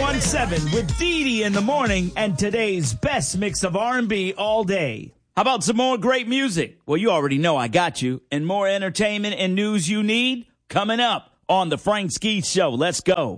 94.17 with Dee Dee in the morning and today's best mix of R&B all day. How about some more great music? Well, you already know I got you. And more entertainment and news you need? Coming up on The Frank Ski Show. Let's go.